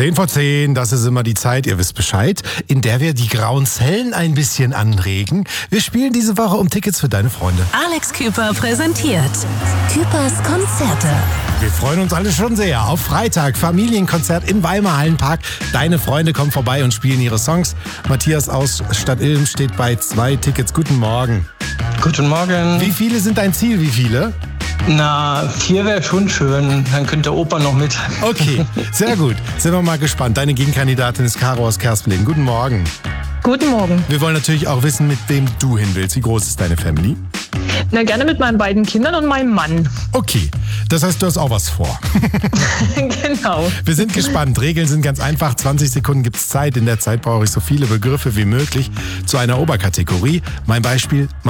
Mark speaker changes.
Speaker 1: 10 vor 10, das ist immer die Zeit, ihr wisst Bescheid, in der wir die grauen Zellen ein bisschen anregen. Wir spielen diese Woche um Tickets für deine Freunde.
Speaker 2: Alex Küper präsentiert Küpers Konzerte.
Speaker 1: Wir freuen uns alle schon sehr auf Freitag, Familienkonzert im Weimar Hallenpark. Deine Freunde kommen vorbei und spielen ihre Songs. Matthias aus Stadtilm steht bei 2 Tickets. Guten Morgen.
Speaker 3: Guten Morgen.
Speaker 1: Wie viele sind dein Ziel? Wie viele?
Speaker 3: Na, 4 wäre schon schön. Dann könnte der Opa noch mit.
Speaker 1: Okay, sehr gut. Sind wir mal gespannt. Deine Gegenkandidatin ist Caro aus Kerspenleben. Guten Morgen.
Speaker 4: Guten Morgen.
Speaker 1: Wir wollen natürlich auch wissen, mit wem du hin willst. Wie groß ist deine Family?
Speaker 4: Na, gerne mit meinen beiden Kindern und meinem Mann.
Speaker 1: Okay, das heißt, du hast auch was vor.
Speaker 4: Genau.
Speaker 1: Wir sind gespannt. Regeln sind ganz einfach. 20 Sekunden gibt's Zeit. In der Zeit brauche ich so viele Begriffe wie möglich zu einer Oberkategorie. Mein Beispiel: